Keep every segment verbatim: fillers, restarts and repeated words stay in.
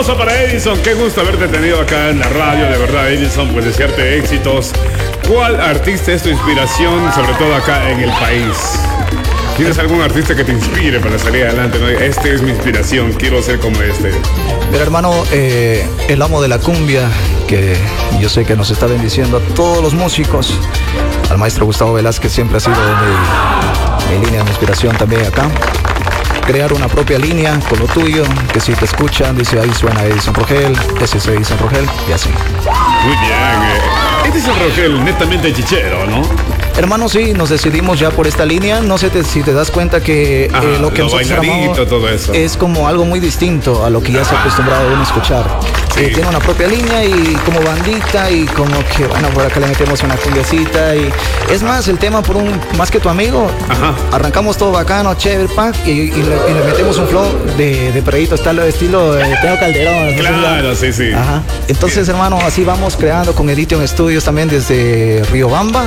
aplauso para Edison. Qué gusto haberte tenido acá en la radio, de verdad, Edison, pues desearte éxitos. ¿Cuál artista es tu inspiración, sobre todo acá en el país? ¿Tienes algún artista que te inspire para salir adelante, ¿no? Este es mi inspiración, quiero ser como este. Mira, hermano, eh, el amo de la cumbia, que yo sé que nos está bendiciendo a todos los músicos, al maestro Gustavo Velázquez, siempre ha sido mi, mi línea de inspiración también acá. Crear una propia línea con lo tuyo, que si te escuchan, dice ahí suena Edison Rogel, ese es Edison Rogel, y así. Muy bien, eh. Edison Rogel, netamente chichero, ¿no? Hermano, sí, nos decidimos ya por esta línea. No sé te, si te das cuenta que Ajá, eh, lo que lo nosotros armamos todo eso. es como algo muy distinto a lo que ya se ha acostumbrado uno a escuchar. Sí. Eh, tiene una propia línea y como bandita y como que, bueno, por acá le metemos una cumbiacita y es más, el tema por un, más que tu amigo, Ajá. arrancamos todo bacano, chévere, pack, y, y, le, y le metemos un flow de, de perrito, estilo, estilo de Teo Calderón. Claro, sí, sí. Ajá. Entonces, Bien. hermano, así vamos creando con Edition Studios también desde Riobamba.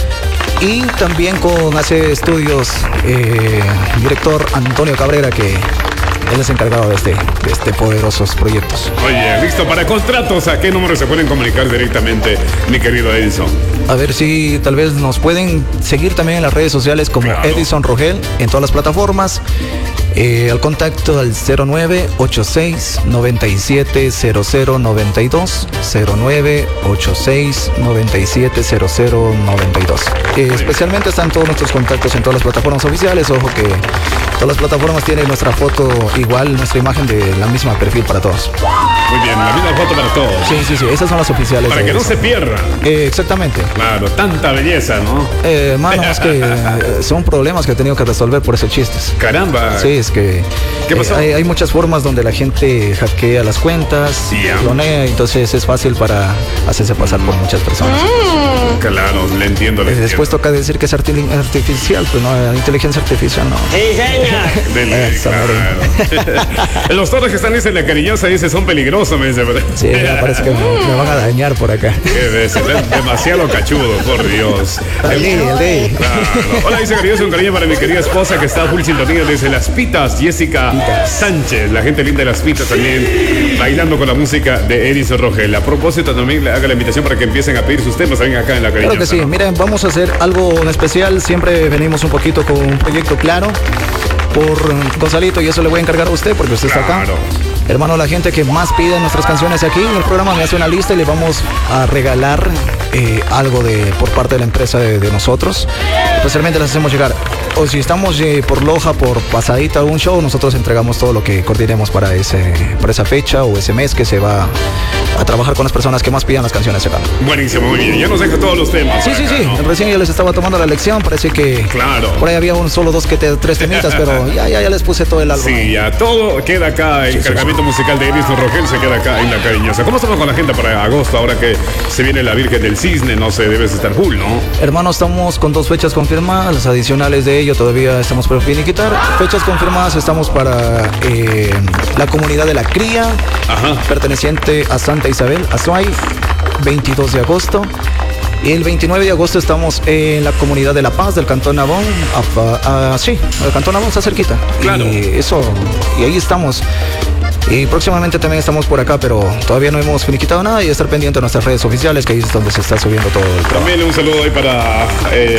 Y también con Hace Estudios, eh, director Antonio Cabrera, que él es encargado de este, de este poderosos proyectos. Oye, listo para contratos. ¿A qué número se pueden comunicar directamente, mi querido Edison? A ver si tal vez nos pueden seguir también en las redes sociales como Claro. Edison Rogel en todas las plataformas. Eh, al contacto al cero nueve ocho seis nueve siete cero cero nueve dos, cero nueve ocho seis nueve siete cero cero nueve dos. Eh, especialmente están todos nuestros contactos en todas las plataformas oficiales. Ojo que todas las plataformas tienen nuestra foto igual, nuestra imagen de la misma perfil para todos. Muy bien, la misma foto para todos. Sí, sí, sí, esas son las oficiales. Para que no eso. se pierda. Eh, exactamente. Claro, tanta belleza, ¿no? Eh, hermano, es que eh, son problemas que he tenido que resolver por esos chistes. Caramba. Sí, es que ¿Qué pasó? eh, hay, hay muchas formas donde la gente hackea las cuentas, Sí, ¿eh? clonea, entonces es fácil para hacerse pasar por muchas personas. Claro, le entiendo, le Eh, Después entiendo. toca decir que es arti- artificial, pues no, inteligencia artificial no. Dele, Eso, claro. Los toros que están, dice la cariñosa, dice, son peligrosos, me dice. Sí, me parece que me, me van a dañar por acá. Qué de- se ve demasiado cachudo, por Dios. El D, el D. Claro. Hola, dice cariñoso, un cariño para mi querida esposa que está a full sintonía desde Las Pitas, Jessica Sánchez, la gente linda de Las Pitas también, bailando con la música de Edison Rogel. A propósito, también le haga la invitación para que empiecen a pedir sus temas también acá en la cariñosa. Claro que sí, ¿no? miren, vamos a hacer algo en especial. Siempre venimos un poquito con un proyecto claro por mm, Gonzalito, y eso le voy a encargar a usted porque usted está acá. Claro. Hermano, la gente que más pide nuestras canciones aquí en el programa me hace una lista y le vamos a regalar eh, algo de por parte de la empresa de, de nosotros. Especialmente las hacemos llegar. O si estamos eh, por Loja, por pasadita un show, nosotros entregamos todo lo que coordinemos para, ese, para esa fecha o ese mes que se va a trabajar con las personas que más pidan las canciones acá. Buenísimo, muy bien. Ya nos deja todos los temas. Sí, sí, acá, sí. ¿no? Recién ya les estaba tomando la lección. Parece que Claro. por ahí había un solo dos que te, tres temitas, pero ya, ya, ya les puse todo el álbum. Sí, ya todo queda acá. El cargamento musical de Edison Rogel se queda acá en la cariñosa. ¿Cómo estamos con la agenda para agosto? Ahora que se viene la Virgen del Cisne, no sé, debes estar full, ¿no? Hermano, estamos con dos fechas confirmadas. Las adicionales de ello todavía estamos por finiquitar. Fechas confirmadas estamos para eh, la comunidad de la Cría, Ajá. perteneciente a Santa Isabel, Azuay, veintidós de agosto. Y el veintinueve de agosto estamos en la comunidad de La Paz, del Cantón Nabón. A, a, sí, el Cantón Nabón está cerquita. Claro. Y eso, y ahí estamos. Y próximamente también estamos por acá, pero todavía no hemos finiquitado nada y estar pendiente de nuestras redes oficiales, que ahí es donde se está subiendo todo el trabajo. También un saludo ahí para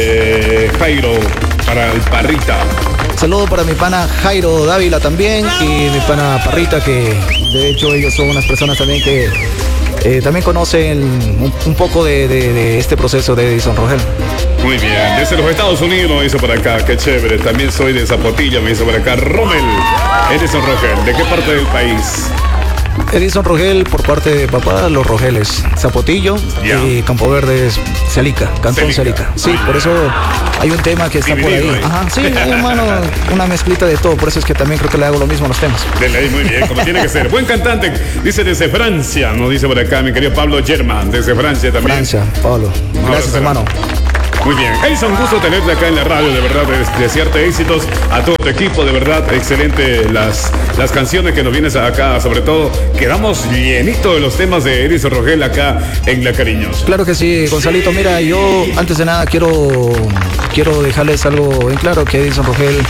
eh, Jairo, para el Parrita. Saludo para mi pana Jairo Dávila también y mi pana Parrita, que de hecho ellos son unas personas también que eh, también conocen un, un poco de, de, de este proceso de Edison Rogel. Muy bien, desde los Estados Unidos me hizo por acá, qué chévere. También soy de Zapotillo, me hizo por acá Rommel, Edison Rogel. ¿De qué parte del país? Edison Rogel por parte de papá, Los Rogeles, Zapotillo Ya. y Campo Verde es Celica, Cantón Celica. Celica. Sí, por eso hay un tema que está por Dividido ahí. ahí. Ajá, sí, hay, hermano, una mezclita de todo, por eso es que también creo que le hago lo mismo a los temas. Dele ahí, muy bien, como tiene que ser. Buen cantante, dice desde Francia, nos dice por acá mi querido Pablo German, desde Francia también. Francia, Pablo. Gracias, será. hermano. Muy bien, es un gusto tenerte acá en la radio, de verdad, de- desearte éxitos a todo tu equipo, de verdad, excelente las, las canciones que nos vienes acá, sobre todo, quedamos llenito de los temas de Edison Rogel acá en La Cariñosa. Claro que sí, Gonzalito. Mira, yo antes de nada quiero, quiero dejarles algo en claro, que Edison Rogel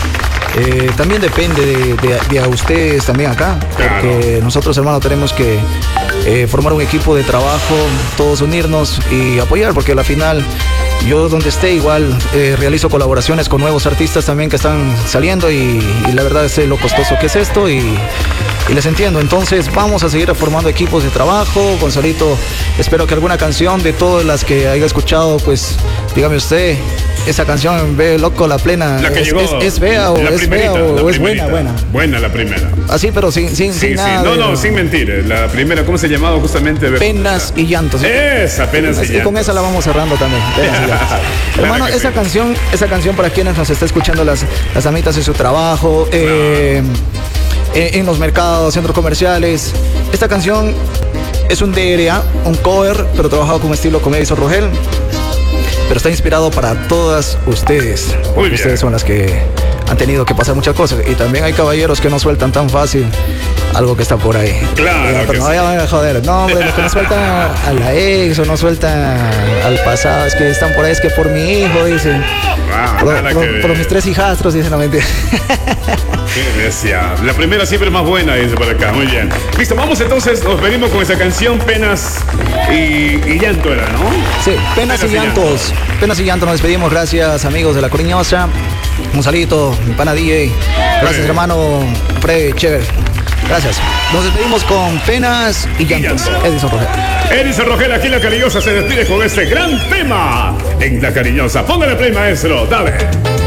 Eh, también depende de, de, de a ustedes también acá, Claro. porque nosotros, hermano, tenemos que eh, formar un equipo de trabajo, todos unirnos y apoyar, porque a la final yo donde esté igual eh, realizo colaboraciones con nuevos artistas también que están saliendo y, y la verdad sé lo costoso que es esto y, y les entiendo. Entonces vamos a seguir formando equipos de trabajo. Gonzalito, espero que alguna canción de todas las que haya escuchado, pues dígame usted, esa canción, ve loco, la plena, La que es, llegó, es, es fea o la es fea primerita, o la es buena, primerita. buena. Buena la primera. Así, pero sin, sin, Sí, sin sí. nada. No, de- no, sin mentir. La primera, ¿cómo se llamaba justamente? Penas y llantos. Esa, penas y Y con llantos. esa la vamos cerrando también. Penas y llantos. Claro Hermano, que esa sí. canción, esa canción para quienes nos está escuchando las, las amitas en su trabajo, eh, en, en los mercados, centros comerciales. Esta canción es un D R A, un cover, pero trabajado con estilo con Edison Rogel. Pero está inspirado para todas ustedes. Muy Porque bien. ustedes son las que han tenido que pasar muchas cosas. Y también hay caballeros que no sueltan tan fácil algo que está por ahí. Claro Ya, que pero no sí. vayan a joder. No, hombre, los que no sueltan a la ex o no sueltan al pasado, es que están por ahí, es que por mi hijo, dicen. Ah, Por, nada por- que ver. por mis tres hijastros, dicen, no mentira. Qué bestia. La primera siempre es más buena, dice por acá. Muy bien. Listo, vamos entonces. Nos venimos con esa canción, Penas y, y Llanto era, ¿no? Sí, penas y llantos. Penas y llantos, nos despedimos. Gracias, amigos de La Coriñosa. Un salito, mi pana D J. Gracias, Fred. hermano Fred, chévere. Gracias. Nos despedimos con penas y llantos. llantos. Edison Rogel. Edison Rogel, aquí La Cariñosa se despide con este gran tema en La Cariñosa. Póngale play, maestro. Dale.